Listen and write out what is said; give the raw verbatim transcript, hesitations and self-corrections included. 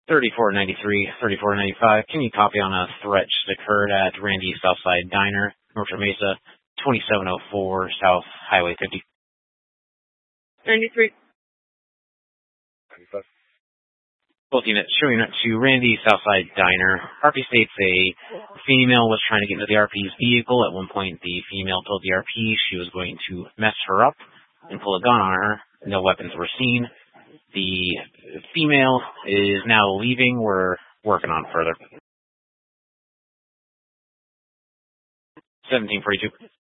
thirty-four ninety-three, thirty-four ninety-five. Can you copy on a threat just occurred at Randy Southside Diner, North Mesa, twenty-seven oh four South Highway fifty? ninety-three. ninety-five. Both units showing up to Randy Southside Diner. R P states a female was trying to get into the R P's vehicle. At one point, the female told the R P she was going to mess her up and pull a gun on her. No weapons were seen. The female is now leaving. We're working on further. seventeen forty-two.